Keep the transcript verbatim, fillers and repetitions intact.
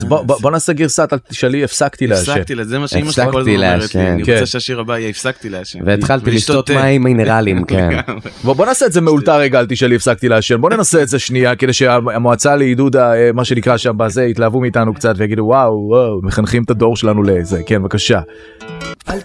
בוא נעשה גרסת, אל תשאלי, הפסקתי לעשן. הפסקתי, זה מה שאמא שלי כל הזמן אומרת לי, אני רוצה שהשיר הבא יהיה הפסקתי לעשן. והתחלתי לשתות מים מינרלים, כן. בוא נעשה את זה מאולתר רגע, אל תשאלי, הפסקתי לעשן. בוא ננסה את זה שנייה, כדי שהמועצה לעידוד, מה שנקרא שם בזה, יתלהבו מאיתנו קצת ויגידו, וואו, וואו, מחנכים את הדור שלנו לזה. כן, בבקשה.